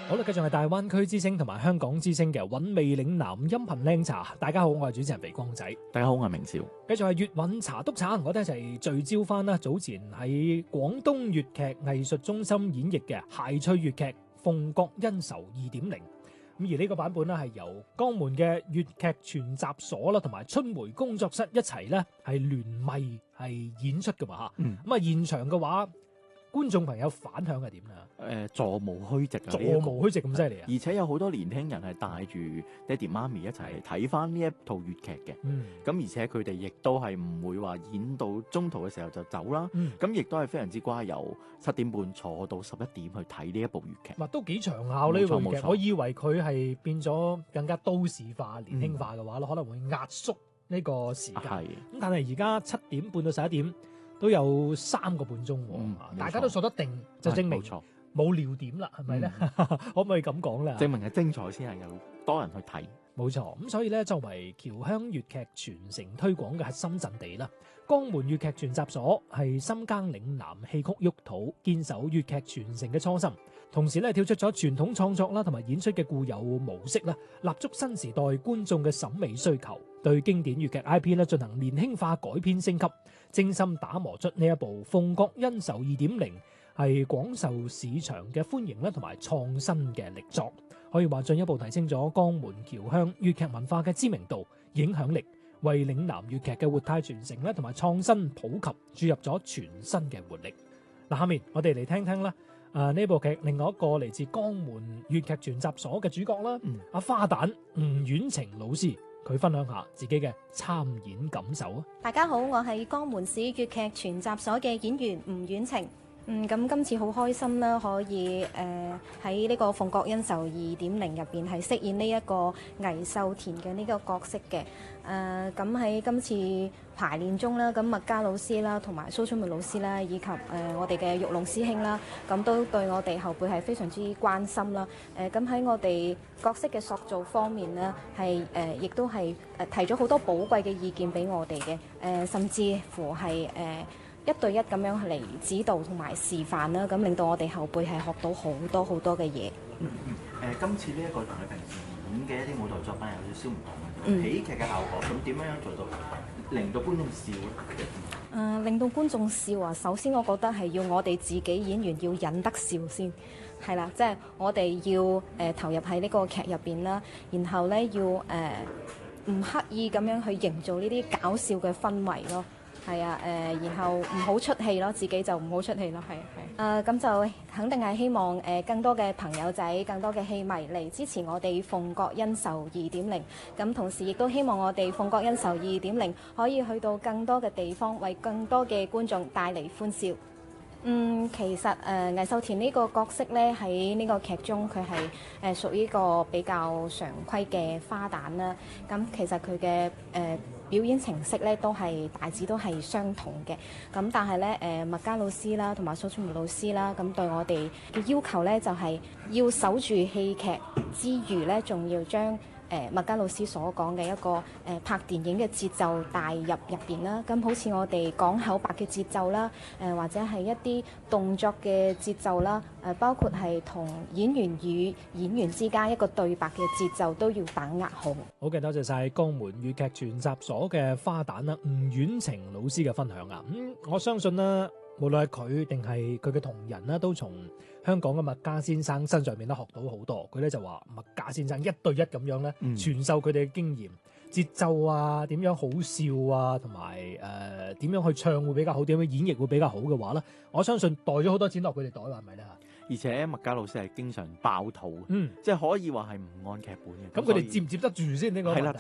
好啦，繼續係大灣區之聲同埋香港之聲嘅韻味嶺南音頻靚茶。大家好，我係主持人肥光仔。 大家好，我係明少。 繼續係粵韻茶督茶，我哋一齊聚焦翻啦。早前喺廣東粵劇藝術中心演繹嘅諧趣粵劇《鳳閣恩仇2.0》。咁而呢個版本咧係由江門嘅粵劇全集所啦，同埋春梅工作室一齊咧係聯袂係演出噶嘛吓。咁啊現場嘅話，觀眾朋友反響係點啊？ 座無虛席啊， 座無虛席咁犀利啊！ 而且有好多年輕人係帶住爹哋媽咪一齊睇翻呢一套粵劇嘅。咁而且佢哋亦都係唔會話演到中途嘅時候就走啦。咁亦都係非常之乖，由7點半坐到11點去睇呢一部粵劇。 都幾長效呢部粵劇。我以為佢係變咗更加都市化、年輕化嘅話可能會壓縮呢個時間。咁但係而家7點半到11點都有3個半鐘，大家都坐得定，就證明冇尿點啦，係咪咧？可唔可以咁講咧？ 證明係精彩先係有多人去睇。 冇錯，咁所以咧，作為僑鄉粵劇傳承推廣嘅核心陣地啦，江門粵劇全集所係深耕嶺南戲曲沃土，堅守粵劇傳承嘅初心，同時咧跳出咗傳統創作啦同埋演出嘅固有模式啦，立足新時代觀眾嘅審美需求，對經典粵劇 IP 咧進行年輕化改編升級，精心打磨出呢一部《鳳閣恩仇2.0》，係廣受市場嘅歡迎啦同埋創新嘅力作，可以話進一步提升咗江門僑鄉粵劇文化嘅知名度、影響力，為嶺南粵劇嘅活態傳承咧同埋創新普及注入咗全新嘅活力。嗱，下面我哋嚟聽聽啦，呢部劇另外一個嚟自江門粵劇全集所嘅主角啦，阿花旦吳婉晴老師，佢分享下自己嘅參演感受啊！ 大家好，我係江門市粵劇全集所嘅演員吳婉晴。咁今次好開心啦，可以喺呢個《鳳閣恩仇2.0》入邊係飾演呢一個魏秀田嘅呢個角色嘅。咁喺今次排練中啦，咁麥嘉老師啦，同埋蘇春梅老師啦，以及我哋嘅玉龍師兄啦，咁都對我哋後輩係非常之關心啦。咁喺我哋角色嘅塑造方面呢，係亦都係提咗好多寶貴嘅意見俾我哋嘅。甚至乎係1對1咁樣嚟指導同埋示範啦，咁令到我哋後輩係學到好多好多嘅嘢。 今次呢一個同你平時演嘅一啲舞台作品有少少唔同嘅，喜劇嘅效果，咁點樣做到令到觀眾笑咧？ 令到觀眾笑啊！首先我覺得係要我哋自己演員要忍得笑先，係啦，即係我哋要投入喺呢個劇入邊啦，然後咧要唔刻意咁樣去營造呢啲搞笑嘅氛圍咯。係啊，然後唔好出戲咯，自己就唔好出戲咯，係。咁就肯定係希望更多嘅朋友仔、更多嘅戲迷嚟支持我哋《鳳閣恩仇2.0》。咁同時亦都希望我哋《鳳閣恩仇2.0》可以去到更多嘅地方，為更多嘅觀眾帶嚟歡笑。其實魏秀田呢個角色咧，喺呢個劇中佢係屬於一個比較常規嘅花旦啦。咁其實佢嘅表演程式咧都係大致都係相同嘅。咁但係咧麥嘉老師啦，同埋蘇春梅老師啦，咁對我哋嘅要求咧就係要守住戲劇之餘咧，仲要將麥嘉老師所講嘅一個拍電影嘅節奏帶入邊啦，咁好似我哋講口白嘅節奏啦，或者係一啲動作嘅節奏啦，包括係同演員與演員之間一個對白嘅節奏都要把握好。 好嘅，多謝晒江門粵劇全集所嘅花旦啦，吳婉晴老師嘅分享啊！我相信啦，無論係佢定係佢嘅同仁啦，都從香港嘅麥嘉先生身上面咧學到好多。佢咧就話麥嘉先生1對1咁樣咧傳授佢哋嘅經驗、節奏啊，點樣好笑啊，同埋點樣去唱會比較好，點樣演繹會比較好嘅話咧，我相信袋咗好多錢落佢哋袋，係咪咧？ 而且麥嘉老師係經常爆肚，即係可以話係唔按劇本嘅。 咁佢哋接唔接得住先呢個？係啦。